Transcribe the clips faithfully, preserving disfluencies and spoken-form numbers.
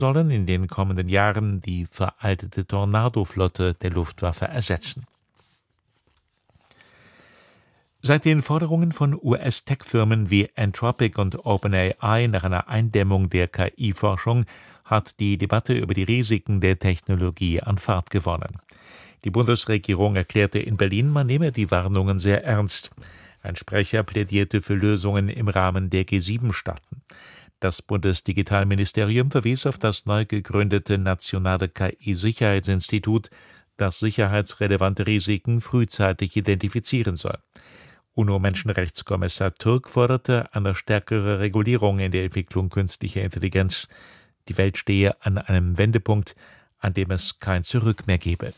sollen in den kommenden Jahren die veraltete Tornado-Flotte der Luftwaffe ersetzen. Seit den Forderungen von U S-Tech-Firmen wie Anthropic und OpenAI nach einer Eindämmung der K I-Forschung hat die Debatte über die Risiken der Technologie an Fahrt gewonnen. Die Bundesregierung erklärte in Berlin, man nehme die Warnungen sehr ernst. Ein Sprecher plädierte für Lösungen im Rahmen der G sieben Staaten. Das Bundesdigitalministerium verwies auf das neu gegründete Nationale K I-Sicherheitsinstitut, das sicherheitsrelevante Risiken frühzeitig identifizieren soll. UNO-Menschenrechtskommissar Türk forderte eine stärkere Regulierung in der Entwicklung künstlicher Intelligenz. Die Welt stehe an einem Wendepunkt, an dem es kein Zurück mehr gebe.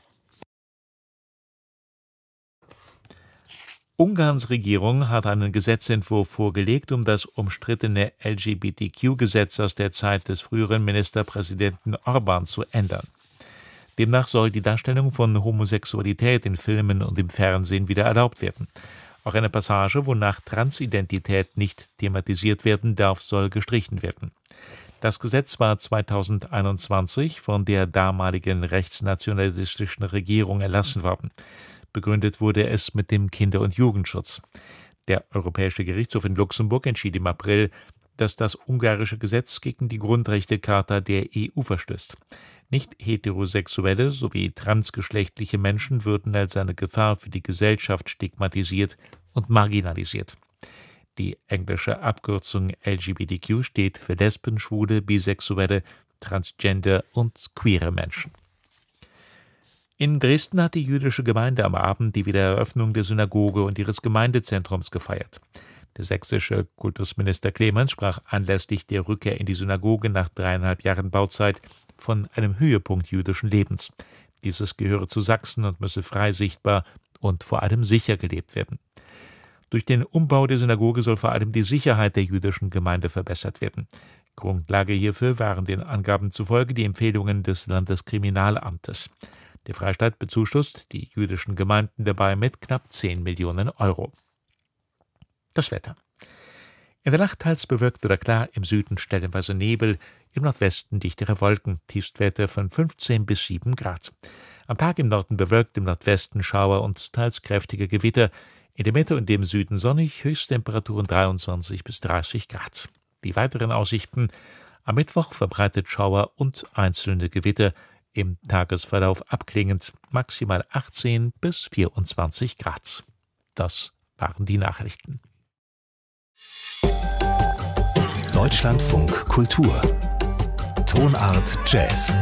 Ungarns Regierung hat einen Gesetzentwurf vorgelegt, um das umstrittene L G B T Q-Gesetz aus der Zeit des früheren Ministerpräsidenten Orbán zu ändern. Demnach soll die Darstellung von Homosexualität in Filmen und im Fernsehen wieder erlaubt werden. Auch eine Passage, wonach Transidentität nicht thematisiert werden darf, soll gestrichen werden. Das Gesetz war zweitausendeinundzwanzig von der damaligen rechtsnationalistischen Regierung erlassen worden. Begründet wurde es mit dem Kinder- und Jugendschutz. Der Europäische Gerichtshof in Luxemburg entschied im April, dass das ungarische Gesetz gegen die Grundrechtecharta der E U verstößt. Nicht heterosexuelle sowie transgeschlechtliche Menschen würden als eine Gefahr für die Gesellschaft stigmatisiert und marginalisiert. Die englische Abkürzung L G B T Q steht für Lesben, Schwule, Bisexuelle, Transgender und queere Menschen. In Dresden hat die jüdische Gemeinde am Abend die Wiedereröffnung der Synagoge und ihres Gemeindezentrums gefeiert. Der sächsische Kultusminister Clemens sprach anlässlich der Rückkehr in die Synagoge nach dreieinhalb Jahren Bauzeit von einem Höhepunkt jüdischen Lebens. Dieses gehöre zu Sachsen und müsse frei sichtbar und vor allem sicher gelebt werden. Durch den Umbau der Synagoge soll vor allem die Sicherheit der jüdischen Gemeinde verbessert werden. Grundlage hierfür waren den Angaben zufolge die Empfehlungen des Landeskriminalamtes. Der Freistaat bezuschusst die jüdischen Gemeinden dabei mit knapp zehn Millionen Euro. Das Wetter. In der Nacht teils bewölkt oder klar, im Süden stellenweise Nebel, im Nordwesten dichtere Wolken, Tiefstwerte von fünfzehn bis sieben Grad. Am Tag im Norden bewölkt, im Nordwesten Schauer und teils kräftige Gewitter, in der Mitte und dem Süden sonnig, Höchsttemperaturen dreiundzwanzig bis dreißig Grad. Die weiteren Aussichten: am Mittwoch verbreitet Schauer und einzelne Gewitter, im Tagesverlauf abklingend, maximal achtzehn bis vierundzwanzig Grad. Das waren die Nachrichten. Deutschlandfunk Kultur. Tonart Jazz.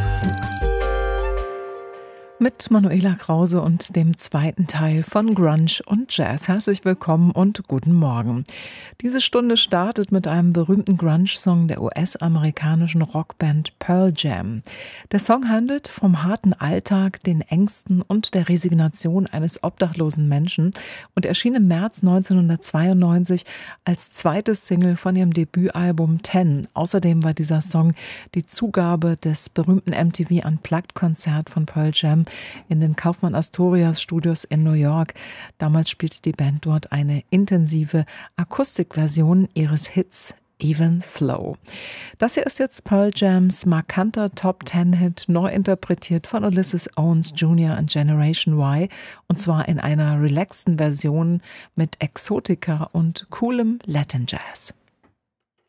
Mit Manuela Krause und dem zweiten Teil von Grunge und Jazz. Herzlich willkommen und guten Morgen. Diese Stunde startet mit einem berühmten Grunge-Song der U S-amerikanischen Rockband Pearl Jam. Der Song handelt vom harten Alltag, den Ängsten und der Resignation eines obdachlosen Menschen und erschien im März neunzehnhundertzweiundneunzig als zweites Single von ihrem Debütalbum Ten. Außerdem war dieser Song die Zugabe des berühmten M T V Unplugged-Konzert von Pearl Jam in den Kaufmann Astoria Studios in New York. Damals spielte die Band dort eine intensive Akustikversion ihres Hits Even Flow. Das hier ist jetzt Pearl Jams markanter Top-Ten-Hit, neu interpretiert von Ulysses Owens Junior und Generation Y, und zwar in einer relaxten Version mit Exotika und coolem Latin Jazz.